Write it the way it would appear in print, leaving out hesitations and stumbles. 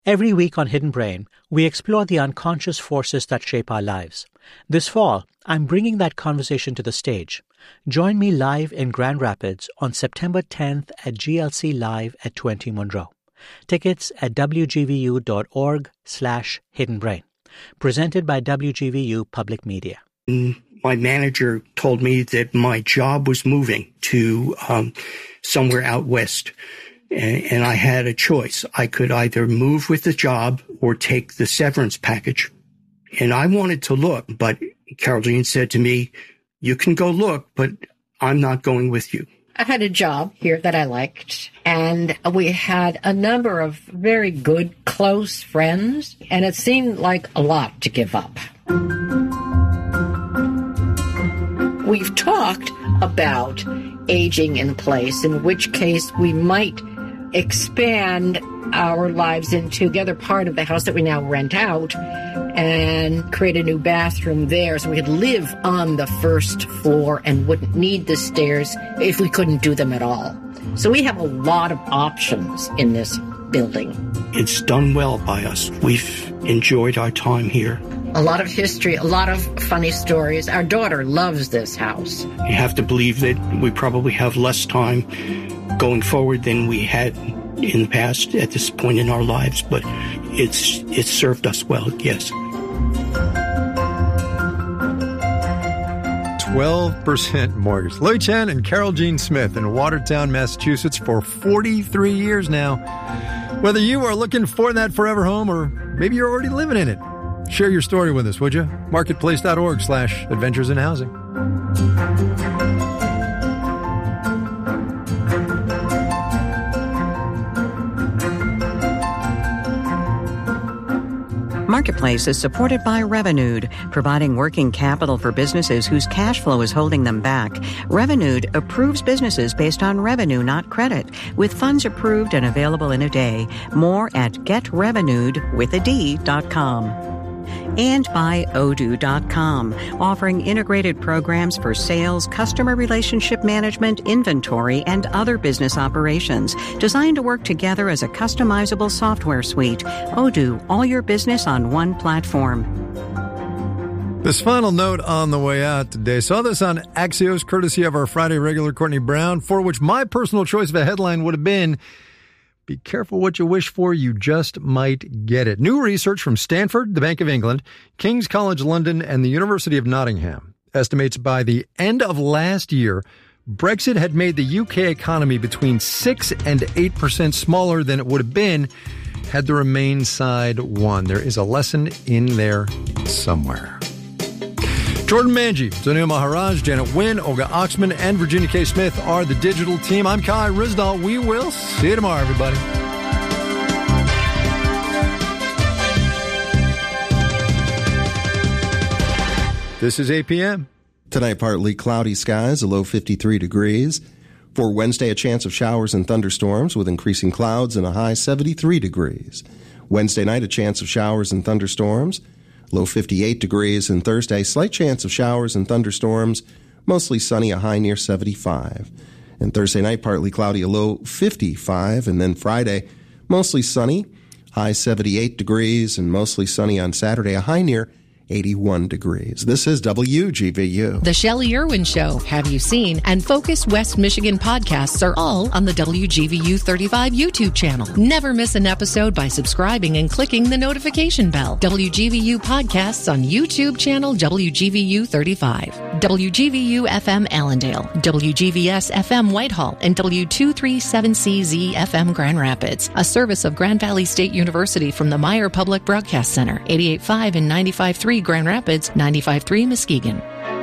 Every week on Hidden Brain, we explore the unconscious forces that shape our lives. This fall, I'm bringing that conversation to the stage. Join me live in Grand Rapids on September 10th at GLC Live at 20 Monroe. Tickets at wgvu.org/hiddenbrain. Presented by WGVU Public Media. My manager told me that my job was moving to somewhere out west. And I had a choice. I could either move with the job or take the severance package. And I wanted to look, but Carol Jean said to me, you can go look, but I'm not going with you. I had a job here that I liked, and we had a number of very good, close friends, and it seemed like a lot to give up. We've talked about aging in place, in which case we might expand our lives into the other part of the house that we now rent out and create a new bathroom there so we could live on the first floor and wouldn't need the stairs if we couldn't do them at all. So we have a lot of options in this building. It's done well by us. We've enjoyed our time here. A lot of history, a lot of funny stories. Our daughter loves this house. You have to believe that we probably have less time going forward than we had in the past at this point in our lives, but it's served us well, yes. 12% mortgage. Lui Chen and Carol Jean Smith in Watertown, Massachusetts for 43 years now. Whether you are looking for that forever home or maybe you're already living in it, share your story with us, would you? Marketplace.org/adventures in housing. Marketplace is supported by Revenued, providing working capital for businesses whose cash flow is holding them back. Revenued approves businesses based on revenue, not credit, with funds approved and available in a day. More at getrevenued.com. And by Odoo.com, offering integrated programs for sales, customer relationship management, inventory, and other business operations, designed to work together as a customizable software suite. Odoo, all your business on one platform. This final note on the way out today. Saw this on Axios, courtesy of our Friday regular Courtney Brown, for which my personal choice of a headline would have been, be careful what you wish for, you just might get it. New research from Stanford, the Bank of England, King's College London, and the University of Nottingham estimates by the end of last year, Brexit had made the UK economy between 6 and 8% smaller than it would have been had the Remain side won. There is a lesson in there somewhere. Jordan Manji, Zanil Maharaj, Janet Wynn, Olga Oxman, and Virginia K. Smith are the digital team. I'm Kai Rizdal. We will see you tomorrow, everybody. This is 8 p.m. Tonight, partly cloudy skies, a low 53 degrees. For Wednesday, a chance of showers and thunderstorms with increasing clouds and a high 73 degrees. Wednesday night, a chance of showers and thunderstorms. Low 58 degrees, and Thursday, slight chance of showers and thunderstorms, mostly sunny, a high near 75. And Thursday night, partly cloudy, a low 55. And then Friday, mostly sunny, high 78 degrees, and mostly sunny on Saturday, a high near 81 degrees. This is WGVU. The Shelley Irwin Show, Have You Seen, and Focus West Michigan podcasts are all on the WGVU 35 YouTube channel. Never miss an episode by subscribing and clicking the notification bell. WGVU podcasts on YouTube channel WGVU 35. WGVU FM Allendale, WGVS FM Whitehall, and W237CZ FM Grand Rapids. A service of Grand Valley State University from the Meyer Public Broadcast Center, 88.5 and 95.3 Grand Rapids, 95.3 Muskegon.